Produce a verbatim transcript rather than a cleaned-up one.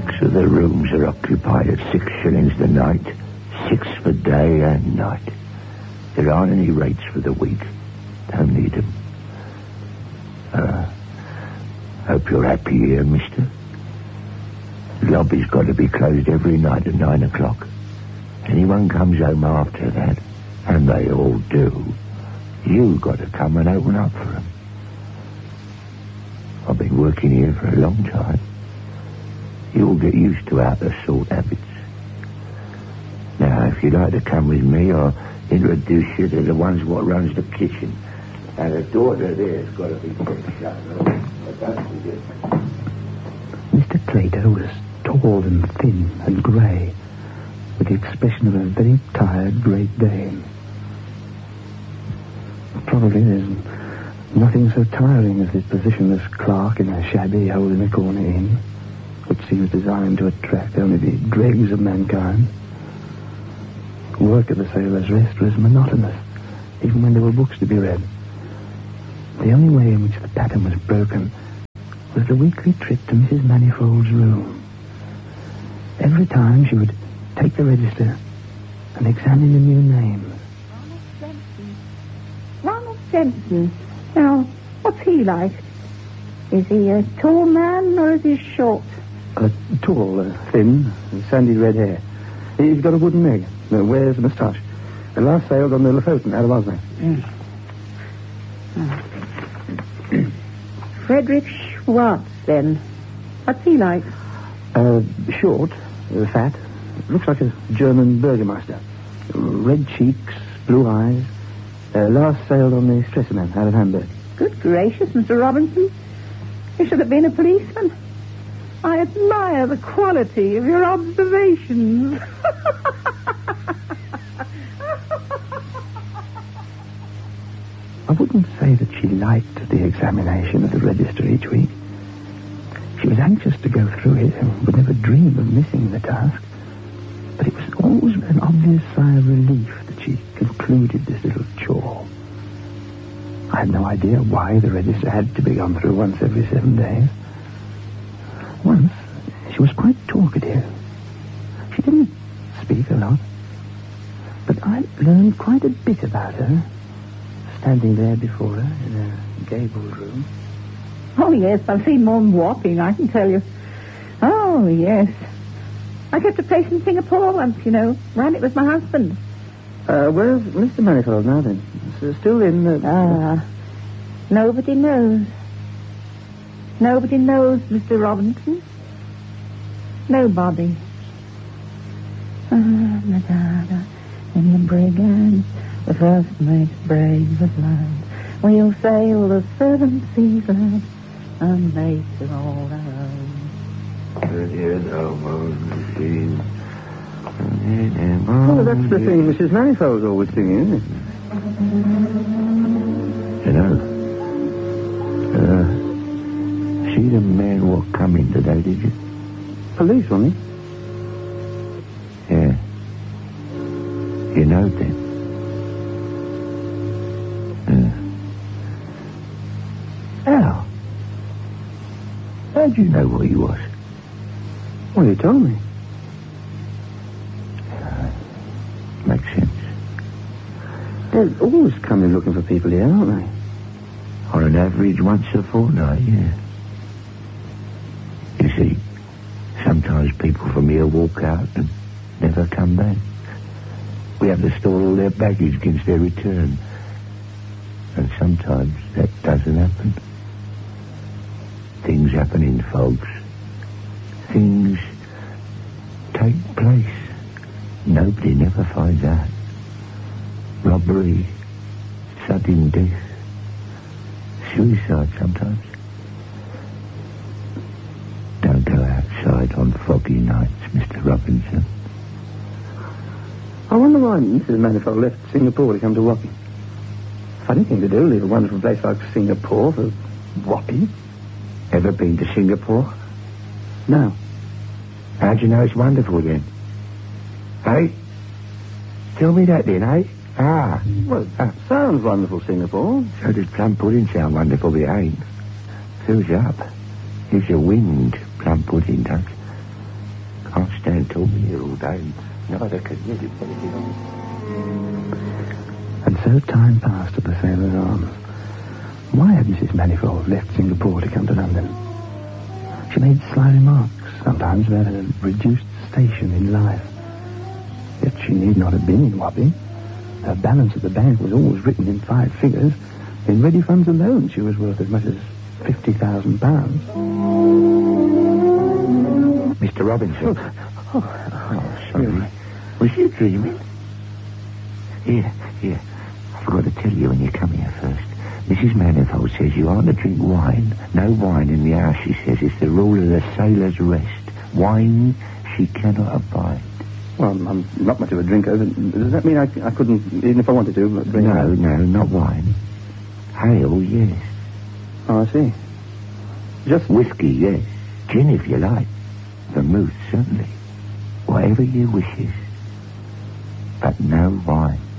Six of the rooms are occupied at six shillings the night. Six for day and night. There aren't any rates for the week. Don't need them. Uh, hope you're happy here, mister. The lobby's got to be closed every night at nine o'clock. Anyone comes home after that, and they all do, you've got to come and open up for them. I've been working here for a long time. You'll get used to out-of-sort habits. Now, if you'd like to come with me, I'll introduce you to the ones what runs the kitchen. And the daughter there's got to be kept shut. Mister Plato was tall and thin and grey, with the expression of a very tired Great Dane. Probably there's nothing so tiring as his position as clerk in a shabby hole-in-the-corner inn, which seems designed to attract only the dregs of mankind. Work at the Sailor's Rest was monotonous, even when there were books to be read. The only way in which the pattern was broken was the weekly trip to Missus Manifold's room. Every time she would take the register and examine the new names. Ronald Jensen. Ronald Jensen. Now, what's he like? Is he a tall man or is he short? Uh, tall, uh, thin, sandy red hair. He's got a wooden leg. Uh, wears a moustache. And last sailed on the Lofoten out of Oslo. Mm. Oh. Frederick Schwartz, then. What's he like? Uh, short, uh, fat. Looks like a German burgomaster. Red cheeks, blue eyes. Uh, last sailed on the Stresemann out of Hamburg. Good gracious, Mister Robinson. You should have been a policeman. I admire the quality of your observations. I wouldn't say that she liked the examination of the register each week. She was anxious to go through it and would never dream of missing the task. But it was always an obvious sigh of relief that she concluded this little chore. I had no idea why the register had to be gone through once every seven days. Once, she was quite talkative. She didn't speak a lot. But I learned quite a bit about her, standing there before her in a gabled room. Oh, yes, I've seen more than walking, I can tell you. Oh, yes. I kept a place in Singapore once, you know. Ran it with my husband. Uh, where's Mister Manifold now, then? S- Still in the... Ah, nobody knows. Nobody knows, Mister Robinson. Nobody. Ah, Madonna, in the brigand, the first mate's brave with land. We'll sail the seven seas, lad, and make it all our own. Oh, that's the thing Missus Manifold's always singing, isn't it? You know, uh, see the man what come in today, did you? Police, wasn't he? Yeah. You know then? Uh. How? How'd you know what he was? Well, he told me. Uh, makes sense. They're always coming looking for people here, aren't they? On an average once a fortnight, yeah. You see, sometimes people from here walk out and never come back. We have to store all their baggage against their return. And sometimes that doesn't happen. Things happen in folks. Things take place. Nobody never finds out. Robbery, sudden death, suicide sometimes. Don't go outside on foggy nights, Mister Robinson. I wonder why Missus Manifold left Singapore to come to Wapping. Funny thing to do, leave a wonderful place like Singapore for Wapping. Ever been to Singapore? No. How'd you know it's wonderful then? Hey? Tell me that then, eh? Ah. Well, that sounds wonderful, Singapore. So does plum pudding sound wonderful, but it ain't. Fills you up. Gives you wind, plum pudding does. I'll stand talking here all day, and neither can you do anything on. And so time passed at the Sailor's Arms. Why had Missus Manifold left Singapore to come to London? She made sly remarks, sometimes about a reduced station in life. Yet she need not have been in Wapping. Her balance at the bank was always written in five figures. In ready funds alone, she was worth as much as fifty thousand pounds. Mister Robinson. Oh, oh, Oh, sorry. Was you dreaming? Here, here. I forgot to tell you when you come here first. Missus Manifold says you aren't to drink wine. No wine in the house, she says. It's the rule of the Sailor's Rest. Wine she cannot abide. well, I'm not much of a drinker. Does that mean I, I couldn't, even if I wanted to, drink? No, no, not wine. Ale, yes. Oh, I see. Just Whiskey, yes. Gin, if you like. Vermouth, certainly. Whatever you wishes. But no wine.